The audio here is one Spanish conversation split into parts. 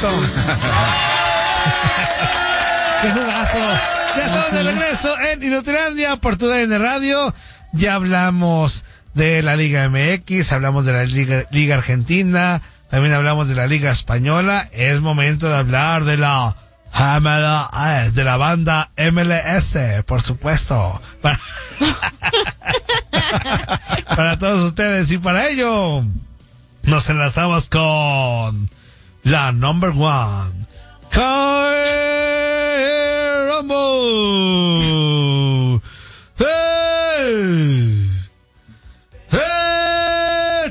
Chicharito. ¡Qué jugazo! Ya estamos de regreso en Inutilandia por TUDN Radio. Ya hablamos de la Liga MX, hablamos de la Liga Argentina, también hablamos de la Liga Española. Es momento de hablar de la MLS, de la banda MLS, por supuesto. Para todos ustedes, y para ello nos enlazamos con la number one, Kyle Rumble. Hey. Hey.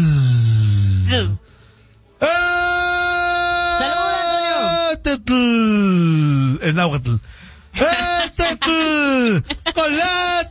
Es náhuatl. ¡Hola,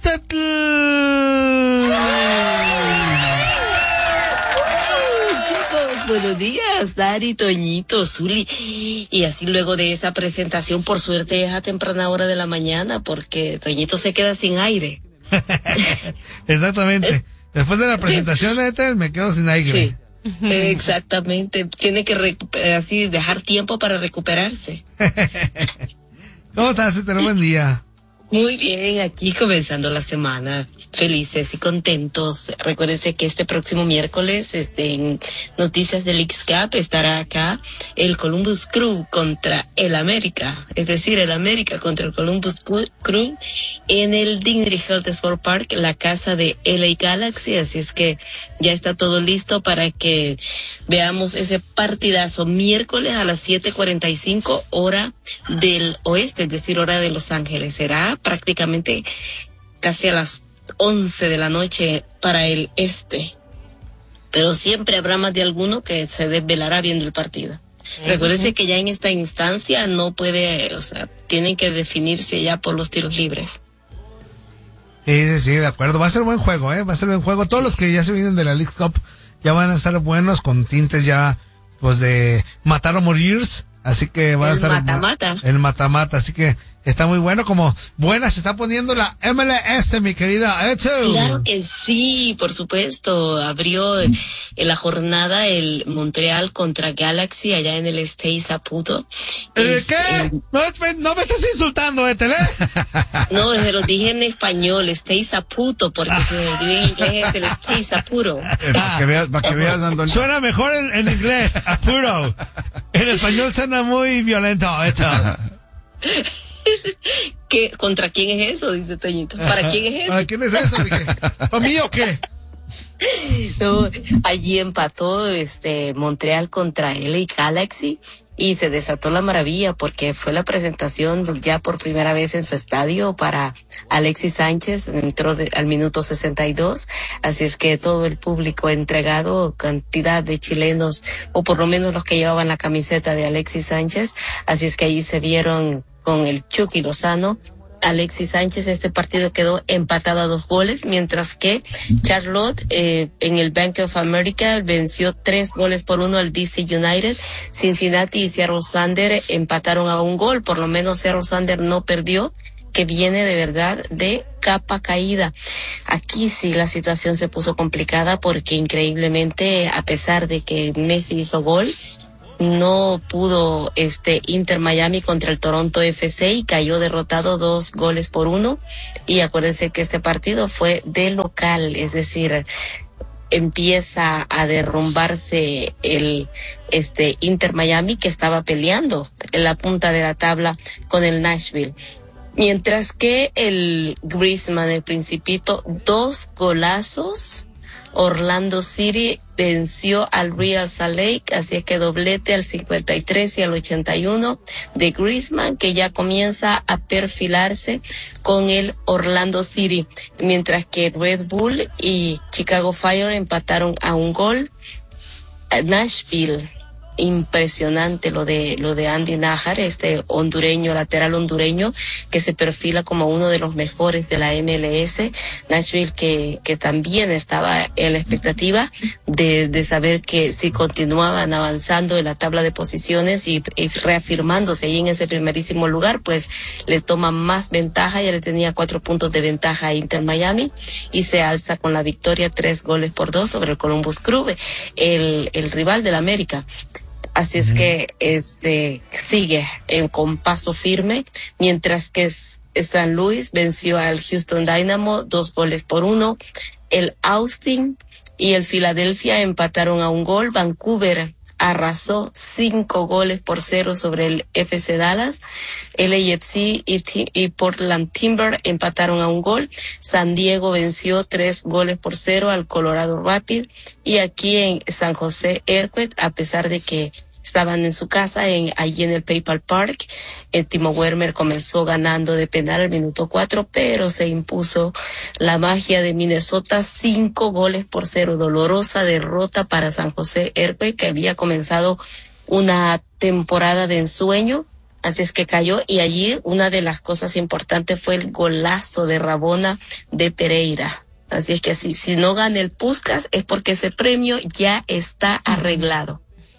chicos, buenos días, Dari, Toñito, Zuli. Y así luego de esa presentación, por suerte es a temprana hora de la mañana, porque Toñito se queda sin aire. Exactamente. Después de la presentación, me quedo sin aire. Sí. Exactamente, tiene que así dejar tiempo para recuperarse. ¿Cómo estás? Buen día. Muy bien, aquí comenzando la semana, felices y contentos. Recuérdense que este próximo miércoles, en Noticias del X-Cup, estará acá el Columbus Crew contra el América, es decir, el América contra el Columbus Crew en el Dignity Health Sport Park, la casa de LA Galaxy. Así es que ya está todo listo para que veamos ese partidazo miércoles a las 7:45 hora del oeste, es decir, hora de Los Ángeles. Será prácticamente casi a las 11 de la noche para el este. Pero siempre habrá más de alguno que se desvelará viendo el partido. Recuérdense que ya en esta instancia no puede, tienen que definirse ya por los tiros libres. Sí, de acuerdo. Va a ser buen juego, va a ser buen juego. Todos los que ya se vienen de la League Cup ya van a estar buenos, con tintes ya, pues, de matar o morir. Así que van a estar el mata-mata, así que está muy bueno. Como buena se está poniendo la MLS, mi querida Echo. Claro que sí, por supuesto. Abrió la jornada el Montreal contra Galaxy allá en el Stade Saputo. ¿Qué? No me estás insultando, Tele. No, se lo dije en español, Stade Saputo, porque se me dio en inglés es el Stade Saputo. Para que veas, Antonio. Suena mejor en inglés, apuro. En español suena muy violento, esto. ¿Contra quién es eso? Dice Toñito. ¿Para quién es eso? ¿Para quién es eso? Dije, ¿para mí o qué? No, allí empató Montreal contra LA Galaxy y se desató la maravilla porque fue la presentación ya por primera vez en su estadio para Alexis Sánchez. Entró al minuto 62, así es que todo el público entregado, cantidad de chilenos, o por lo menos los que llevaban la camiseta de Alexis Sánchez, así es que allí se vieron con el Chucky Lozano, Alexis Sánchez. Este partido quedó empatado a 2 goles, mientras que Charlotte en el Bank of America venció 3-1 al DC United. Cincinnati y Seattle Sounders empataron a 1 gol, por lo menos Seattle Sounders no perdió, que viene de verdad de capa caída. Aquí sí la situación se puso complicada porque increíblemente, a pesar de que Messi hizo gol, no pudo Inter Miami contra el Toronto FC y cayó derrotado 2-1. Y acuérdense que este partido fue de local, es decir, empieza a derrumbarse el Inter Miami, que estaba peleando en la punta de la tabla con el Nashville. Mientras que el Griezmann, el Principito, 2 golazos. Orlando City venció al Real Salt Lake, así es que doblete al 53 y al 81 de Griezmann, que ya comienza a perfilarse con el Orlando City, mientras que Red Bull y Chicago Fire empataron a 1 gol. Nashville, impresionante lo de Andy Nájar, lateral hondureño, que se perfila como uno de los mejores de la MLS. Nashville que también estaba en la expectativa de saber que si continuaban avanzando en la tabla de posiciones y reafirmándose ahí en ese primerísimo lugar, pues le toma más ventaja. Ya le tenía 4 puntos de ventaja a Inter Miami y se alza con la victoria 3-2 sobre el Columbus Crew, el rival del América. Así es que sigue con paso firme, mientras que San Luis venció al Houston Dynamo 2-1. El Austin y el Philadelphia empataron a 1 gol. Vancouver arrasó 5-0 sobre el FC Dallas. LAFC y Portland Timber empataron a 1 gol. San Diego venció 3-0 al Colorado Rapids. Y aquí en San José Earthquakes, a pesar de que estaban en su casa, allí en el PayPal Park, Timo Werner comenzó ganando de penal al minuto 4, pero se impuso la magia de Minnesota 5-0. Dolorosa derrota para San José Earthquakes, que había comenzado una temporada de ensueño. Así es que cayó, y allí una de las cosas importantes fue el golazo de Rabona de Pereira. Así es que si no gana el Puskás es porque ese premio ya está arreglado.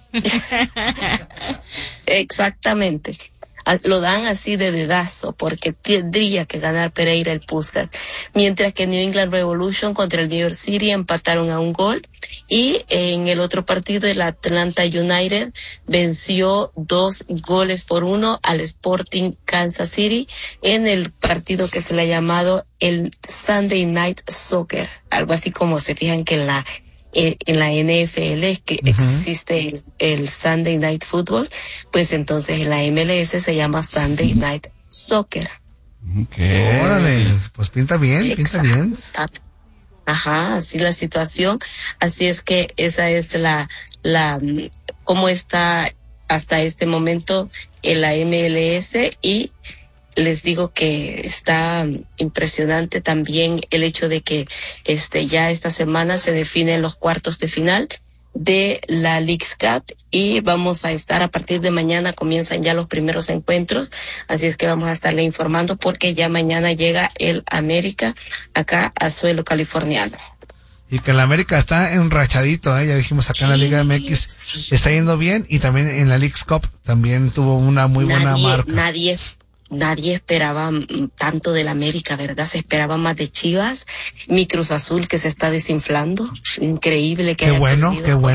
Exactamente. Lo dan así de dedazo porque tendría que ganar Pereira el Puskás. Mientras que New England Revolution contra el New York City empataron a 1 gol. Y en el otro partido el Atlanta United venció 2-1 al Sporting Kansas City en el partido que se le ha llamado el Sunday Night Soccer. Algo así como se fijan que en la NFL es que existe el Sunday Night Football, pues entonces en la MLS se llama Sunday Night Soccer. Okay. Órale, pues pinta bien, Exacto. pinta bien. Ajá, así la situación. Así es que esa es la cómo está hasta este momento en la MLS, y les digo que está impresionante también el hecho de que ya esta semana se definen los cuartos de final de la Leagues Cup, y vamos a estar a partir de mañana, comienzan ya los primeros encuentros, así es que vamos a estarle informando porque ya mañana llega el América acá a suelo californiano. Y que el América está enrachadito, ya dijimos acá en la Liga MX, está yendo bien, y también en la Leagues Cup también tuvo una muy buena marca. Nadie esperaba tanto del América, ¿verdad? Se esperaba más de Chivas. Mi Cruz Azul, que se está desinflando. Increíble que Qué bueno.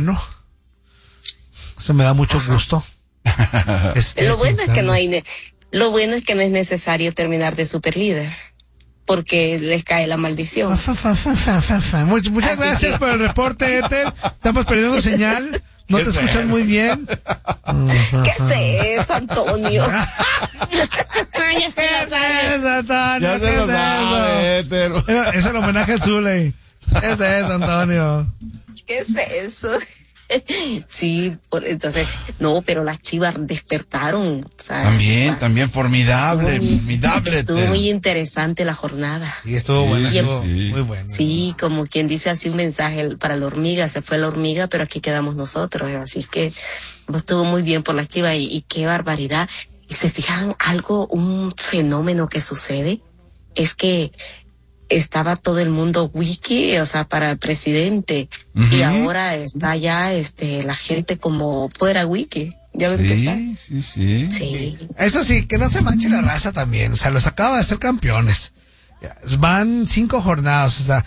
Eso me da mucho gusto. Lo bueno es que no es necesario terminar de superlíder, porque les cae la maldición. Muchas gracias por el reporte, Ethel. Estamos perdiendo señal. No te escuchas muy bien. ¿Qué es eso, Antonio? ¿Qué es eso, Antonio? Ya se lo sabe, Pero es el homenaje al Zuley. ¿Qué es eso, Antonio? ¿Qué es eso? Sí, entonces, no, pero las Chivas despertaron. O sea, También formidable. Estuvo muy interesante la jornada. Sí, estuvo bueno, sí. muy bueno. Sí, como quien dice así un mensaje para la hormiga, se fue la hormiga, pero aquí quedamos nosotros. Así que estuvo muy bien por las Chivas, y qué barbaridad. Y se fijan un fenómeno que sucede, es que estaba todo el mundo wiki, o sea, para el presidente, y ahora está ya la gente como fuera wiki. ¿Ya va a empezar? Sí. Eso sí, que no se manche la raza también, o sea, los acaba de ser campeones. Van 5 jornadas, o sea,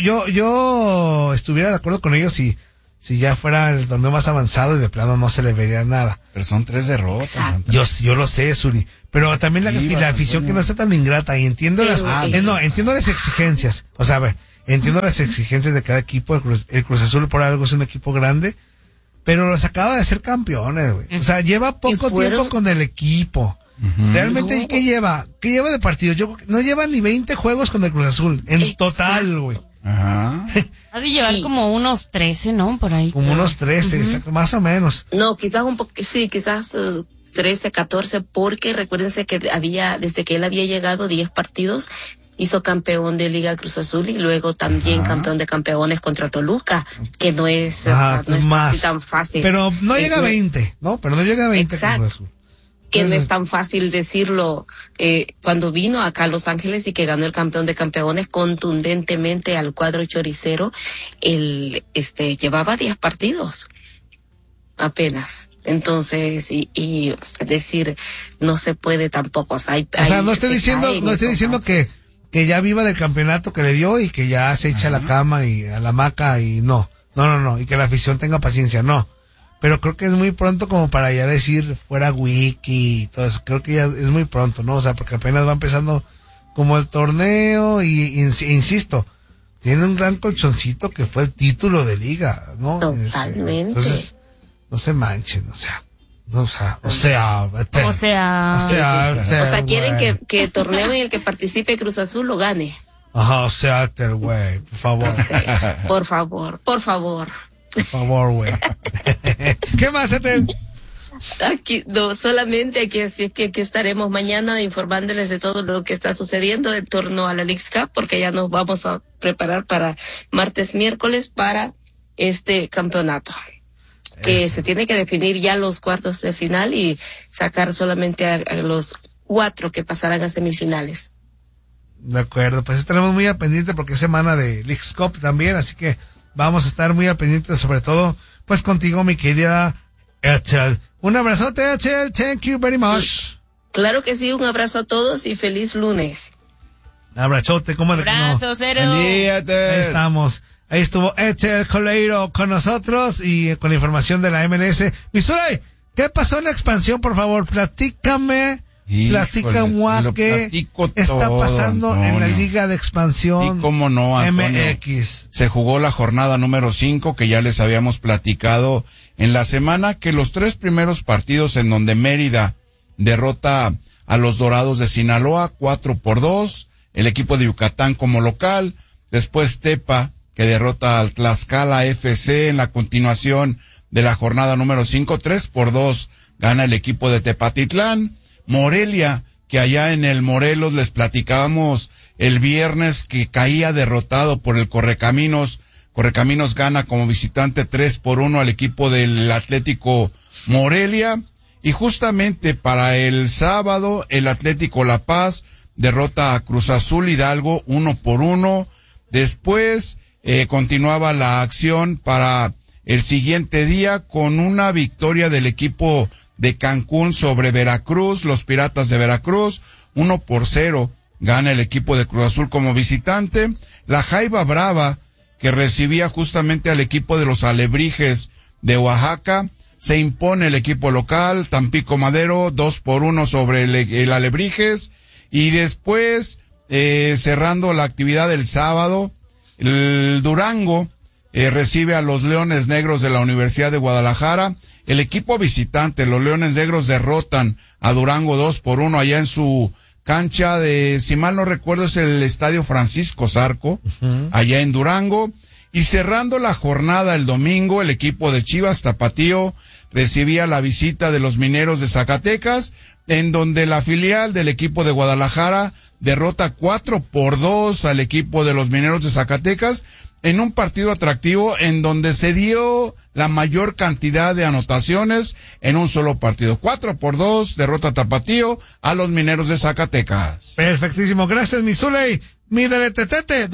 yo estuviera de acuerdo con ellos si ya fuera el torneo más avanzado y de plano no se le vería nada. Pero son 3 derrotas. Yo lo sé, Suri. Pero también la afición que no está tan ingrata, y entiendo entiendo las exigencias. O sea, a ver, entiendo las exigencias de cada equipo. El Cruz Azul por algo es un equipo grande, pero los acaba de ser campeones, güey. O sea, lleva poco tiempo con el equipo. Realmente, ¿qué lleva? ¿Qué lleva de partido? No lleva ni 20 juegos con el Cruz Azul, en total, güey. Ajá. Ha de llevar como unos 13, ¿no? Por ahí. Como unos 13, más o menos. No, quizás un poco, sí, quizás 13, 14, porque recuérdense que desde que él había llegado 10 partidos, hizo campeón de Liga Cruz Azul, y luego también campeón de campeones contra Toluca, que no es, no es más tan fácil. Pero no llega a 20, ¿no? Pero no llega a 20 Cruz Azul. Que no es tan fácil decirlo, cuando vino acá a Los Ángeles y que ganó el campeón de campeones contundentemente al cuadro choricero, él llevaba 10 partidos apenas. Entonces, y decir, no se puede tampoco. O sea, no estoy diciendo que ya viva del campeonato que le dio y que ya se echa a la cama y a la hamaca y no, y que la afición tenga paciencia, no. pero creo que es muy pronto como para ya decir fuera wiki y todo eso. Creo que ya es muy pronto, ¿no? O sea, porque apenas va empezando como el torneo y insisto, tiene un gran colchoncito que fue el título de liga, ¿no? Totalmente. Entonces, no se manchen, o sea, quieren que el torneo en el que participe Cruz Azul lo gane. Ajá, güey, por favor. Sí, por favor. Por favor, güey. ¿Qué más, Etel? Aquí, no, solamente aquí, así es que aquí estaremos mañana informándoles de todo lo que está sucediendo en torno a la Leagues Cup, porque ya nos vamos a preparar para martes, miércoles para este campeonato. Que se tiene que definir ya los cuartos de final y sacar solamente a los 4 que pasarán a semifinales. De acuerdo, pues estaremos muy al pendiente porque es semana de Leagues Cup también, así que vamos a estar muy al pendiente, sobre todo, pues contigo, mi querida Etel. Un abrazote, Etel, thank you very much. Claro que sí, un abrazo a todos y feliz lunes. Abrazote, ¿cómo le Abrazo, Cero. Ahí estamos. Ahí estuvo Etel Coleiro con nosotros y con la información de la MLS. Missouri, ¿qué pasó en la expansión, por favor? Platícame qué está pasando, Antonio, en la Liga de Expansión. Y cómo no, Antonio, MX. Se jugó la jornada número 5, que ya les habíamos platicado en la semana, que los 3 primeros partidos en donde Mérida derrota a los Dorados de Sinaloa 4-2, el equipo de Yucatán como local, después Tepa, que derrota al Tlaxcala FC en la continuación de la jornada número 5, 3-2 gana el equipo de Tepatitlán. Morelia, que allá en el Morelos les platicábamos el viernes que caía derrotado por el Correcaminos. Correcaminos gana como visitante 3-1 al equipo del Atlético Morelia. Y justamente para el sábado, el Atlético La Paz derrota a Cruz Azul Hidalgo 1-1. Después continuaba la acción para el siguiente día con una victoria del equipo de Cancún sobre Veracruz, los Piratas de Veracruz, 1-0 gana el equipo de Cruz Azul como visitante. La Jaiba Brava, que recibía justamente al equipo de los Alebrijes de Oaxaca, se impone el equipo local, Tampico Madero, 2-1 sobre el Alebrijes. Y después, cerrando la actividad del sábado, el Durango recibe a los Leones Negros de la Universidad de Guadalajara. El equipo visitante, los Leones Negros, derrotan a Durango 2-1 allá en su cancha de, si mal no recuerdo, es el Estadio Francisco Zarco, allá en Durango. Y cerrando la jornada el domingo, el equipo de Chivas Tapatío recibía la visita de los Mineros de Zacatecas, en donde la filial del equipo de Guadalajara derrota 4-2 al equipo de los Mineros de Zacatecas, en un partido atractivo en donde se dio la mayor cantidad de anotaciones en un solo partido. 4-2, derrota Tapatío a los Mineros de Zacatecas. Perfectísimo, gracias, mi Zuley. Mi dale tetete.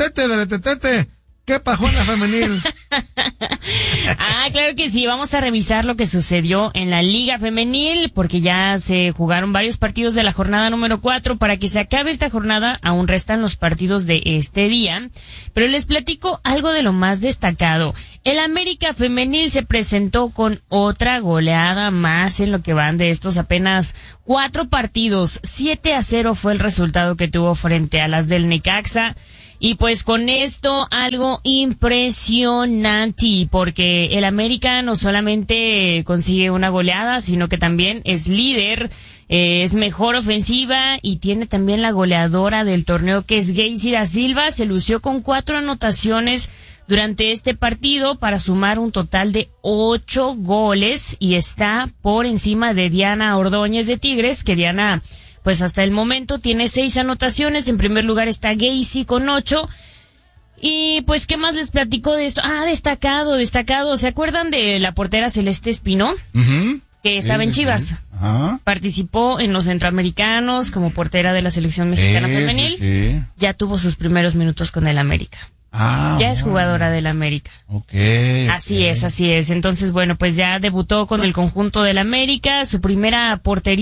¿Qué pasó en la femenil? Claro que sí, vamos a revisar lo que sucedió en la Liga Femenil, porque ya se jugaron varios partidos de la jornada número 4. Para que se acabe esta jornada, aún restan los partidos de este día, pero les platico algo de lo más destacado. El América Femenil se presentó con otra goleada más en lo que van de estos apenas 4 partidos. 7-0 fue el resultado que tuvo frente a las del Necaxa. Y pues con esto algo impresionante, porque el América no solamente consigue una goleada, sino que también es líder, es mejor ofensiva y tiene también la goleadora del torneo, que es Geisy da Silva. Se lució con 4 anotaciones durante este partido para sumar un total de 8 goles y está por encima de Diana Ordóñez de Tigres, que Diana, pues hasta el momento tiene 6 anotaciones. En primer lugar está Geisy con 8. Y pues, ¿qué más les platico de esto? Destacado. ¿Se acuerdan de la portera Celeste Espino? Que estaba en Chivas. Participó en los Centroamericanos como portera de la selección mexicana femenil. Ya tuvo sus primeros minutos con el América. Ya es jugadora del América. Así es. Entonces, bueno, pues ya debutó con el conjunto del América. Su primera portería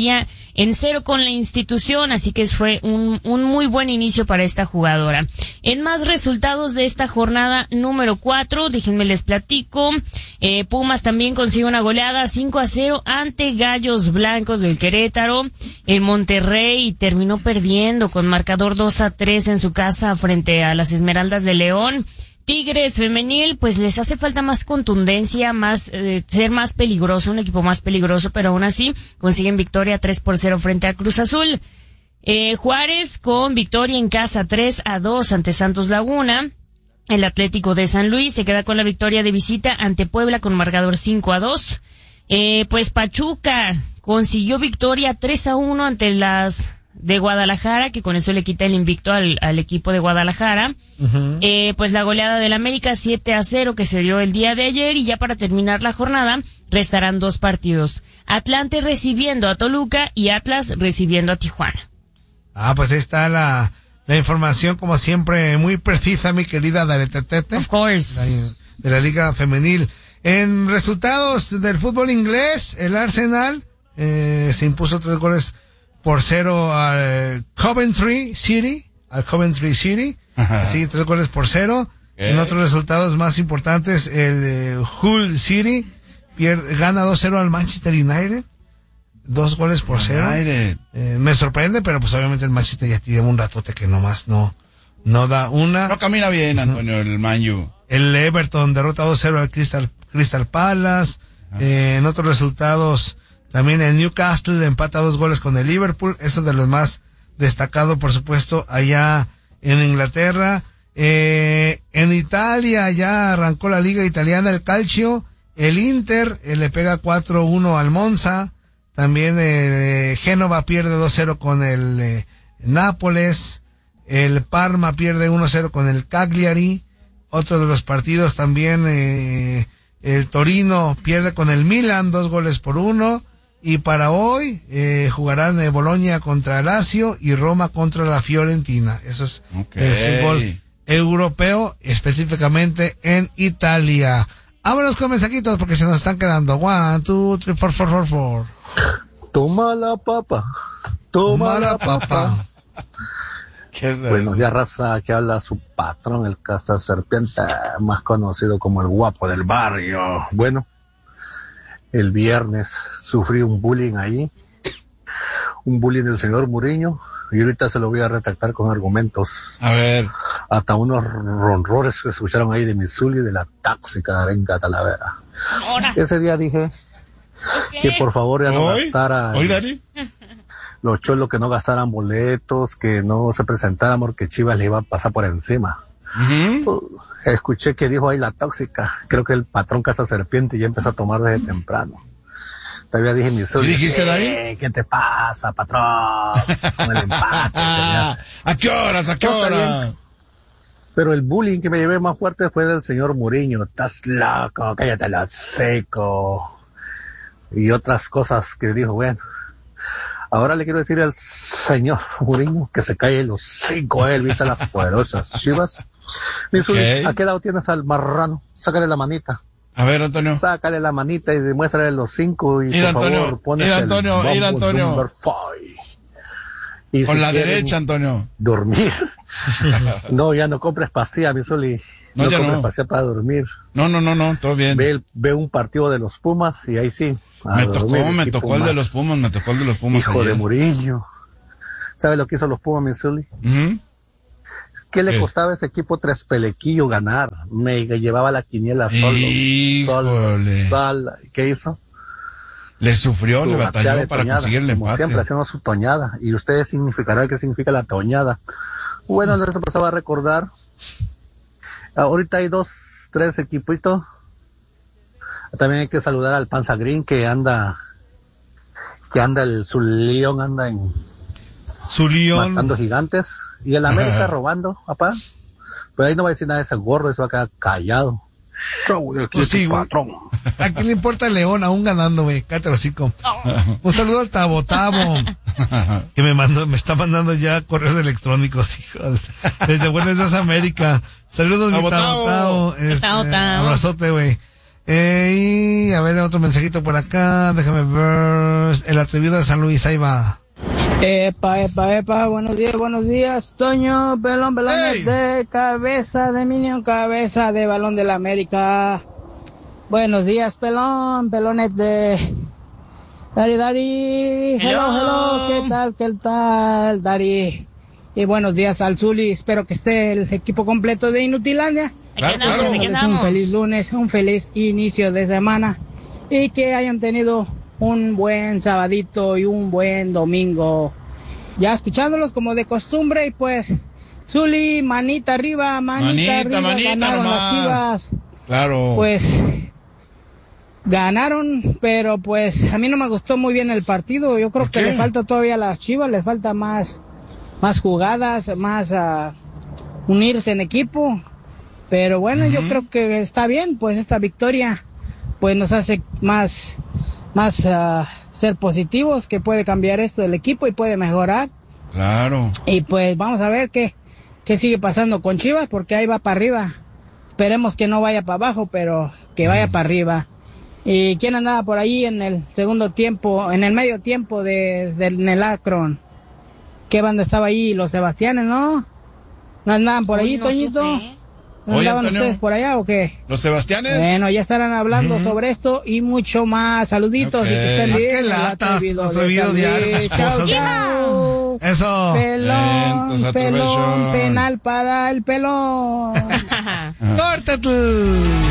en 0 con la institución, así que fue un muy buen inicio para esta jugadora. En más resultados de esta jornada número 4, déjenme les platico. Pumas también consigue una goleada 5-0 ante Gallos Blancos del Querétaro. El Monterrey terminó perdiendo con marcador 2-3 en su casa frente a las Esmeraldas de León. Tigres femenil, pues les hace falta más contundencia, ser más peligroso, un equipo más peligroso, pero aún así consiguen victoria 3-0 frente a Cruz Azul. Juárez con victoria en casa 3-2 ante Santos Laguna. El Atlético de San Luis se queda con la victoria de visita ante Puebla con marcador 5-2. Pues Pachuca consiguió victoria 3-1 ante las de Guadalajara, que con eso le quita el invicto al equipo de Guadalajara. Uh-huh. Pues la goleada del América 7-0 que se dio el día de ayer, y ya para terminar la jornada restarán 2 partidos. Atlante recibiendo a Toluca y Atlas recibiendo a Tijuana. Pues ahí está la información, como siempre, muy precisa, mi querida Daretetete. Of course. De la Liga Femenil. En resultados del fútbol inglés, el Arsenal se impuso 3-0 al Coventry City. Así, 3-0. En otros resultados más importantes, el Hull City gana 2-0 al Manchester United. 2-0. Me sorprende, pero pues obviamente el Manchester ya tiene un ratote que nomás no da una. No camina bien, Antonio, el Man U. El Everton derrota 2-0 al Crystal Palace. En otros resultados, también el Newcastle empata 2 con el Liverpool. Eso es de los más destacados, por supuesto, allá en Inglaterra. En Italia ya arrancó la liga italiana, el Calcio. El Inter le pega 4-1 al Monza. También Génova pierde 2-0 con el Nápoles. El Parma pierde 1-0 con el Cagliari. Otro de los partidos también, el Torino pierde con el Milan 2-1. Y para hoy jugarán Bolonia contra Lazio y Roma contra la Fiorentina. Eso es el fútbol europeo, específicamente en Italia. Vámonos con mensajitos porque se nos están quedando. 1, 2, 3, 4, 4, 4. Toma la papa. Buenos días, raza. Aquí habla su patrón, el Castor Serpiente, más conocido como el guapo del barrio. Bueno, el viernes sufrí un bullying ahí, un bullying del señor Mourinho, y ahorita se lo voy a retractar con argumentos. A ver. Hasta unos ronrores que escucharon ahí de Missouri, de la tóxica Arenga Talavera. Ahora. Ese día dije que por favor ya no gastara. ¿Hoy, Dani? Los cholos que no gastaran boletos, que no se presentaran porque Chivas le iba a pasar por encima. Uh-huh. Escuché que dijo ahí la tóxica. Creo que el patrón Casa Serpiente ya empezó a tomar desde temprano. Todavía dije mi ¿Sí dijiste, Dani? ¿Qué te pasa, patrón? Con el empate. ¿A qué hora? Pero el bullying que me llevé más fuerte fue del señor Mourinho. Estás loco, cállate la seco. Y otras cosas que dijo, bueno. Ahora le quiero decir al señor Mourinho que se calle los 5 a él, viste las poderosas Chivas. Okay. ¿A qué lado tienes al marrano? Sácale la manita. A ver, Antonio. Sácale la manita y demuéstrale los 5 y por favor ponete Antonio. Y con si la derecha, Antonio. Dormir. No, ya no compres pastillas, mi Zuli. No compres pastillas para dormir. No, todo bien. Ve un partido de los Pumas y ahí sí. Me tocó el de los Pumas. Hijo ayer. De Mourinho. ¿Sabe lo que hizo los Pumas, mi Zuli? Uh-huh. ¿Qué le costaba a ese equipo Tres Pelequillo ganar? Me llevaba la quiniela solo. ¿Qué hizo? Le sufrió, le batalló para conseguir el empate. Siempre haciendo su toñada. Y ustedes significarán qué significa la toñada. Bueno, les empezaba a recordar. Ahorita hay 2, 3 equipitos. También hay que saludar al Panza Green que anda su León anda en su León matando gigantes y el América robando, papá. Pero ahí no va a decir nada de ese gordo, se va a quedar callado. Pues sí, patrón. ¿A quién le importa el León aún ganando, güey? Cállate el hocico. Un saludo al Tabo, que me está mandando ya correos electrónicos, hijos. Desde Buenos Días América. Saludos, mi Tabo. Abrazote, güey. Y a ver, otro mensajito por acá. Déjame ver. El atrevido de San Luis, ahí va. Epa, buenos días, Toño, Pelón, ¡Ey! de cabeza de Minion, cabeza de Balón de la América. Buenos días, Pelones de Dari, hello, ¿qué tal, Dari? Y buenos días al Zuli, espero que esté el equipo completo de Inutilandia. Aquí andamos. Un feliz lunes, un feliz inicio de semana y que hayan tenido un buen sabadito y un buen domingo. Ya escuchándolos como de costumbre y pues, Zuli, manita arriba, ganaron nomás. las Chivas. Claro. Pues, ganaron, pero pues a mí no me gustó muy bien el partido. Yo creo que le falta todavía a las Chivas, les falta más jugadas, más unirse en equipo. Pero bueno, yo creo que está bien, pues esta victoria pues nos hace más ser positivos, que puede cambiar esto del equipo y puede mejorar. Claro. Y pues vamos a ver qué sigue pasando con Chivas, porque ahí va para arriba. Esperemos que no vaya para abajo, pero que vaya para arriba. ¿Y quién andaba por ahí en el segundo tiempo, en el medio tiempo en el Akron? ¿Qué banda estaba ahí? Los Sebastianes, ¿no? ¿No andaban por ahí, Toñito? Supe. ¿No Oye, andaban Antonio, ustedes por allá o qué? ¿los Sebastianes? Bueno, ya estarán hablando sobre esto y mucho más. Saluditos y que estén Ah, bien. qué El lata, atrevido atrevido de diario, San Luis. esposa. Chao, chao. Eso. Entonces, Pelón, aprovecho. penal para el pelón. Córtate.